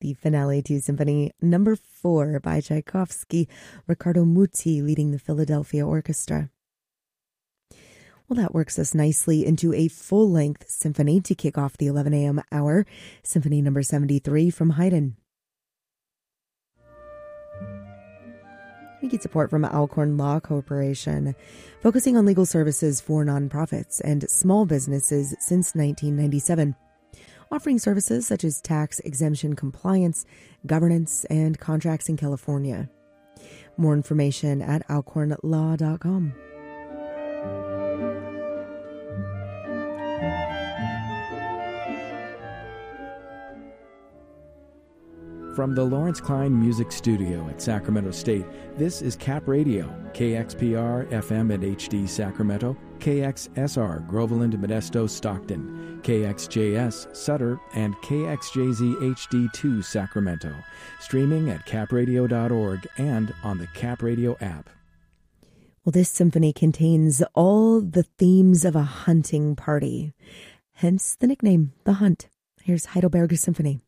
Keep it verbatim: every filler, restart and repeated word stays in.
the finale to Symphony Number Four by Tchaikovsky, Riccardo Muti leading the Philadelphia Orchestra. Well, that works us nicely into a full-length symphony to kick off the eleven a.m. hour, Symphony Number seventy-three from Haydn. We get support from Alcorn Law Corporation, focusing on legal services for nonprofits and small businesses since nineteen ninety-seven, offering services such as tax exemption compliance, governance, and contracts in California. More information at alcorn law dot com. From the Lawrence Klein Music Studio at Sacramento State, this is Cap Radio, K X P R, F M and H D Sacramento, K X S R, Groveland, Modesto, Stockton, K X J S, Sutter, and K X J Z H D two, Sacramento. Streaming at cap radio dot org and on the Cap Radio app. Well, this symphony contains all the themes of a hunting party, hence the nickname, The Hunt. Here's Heidelberg Symphony.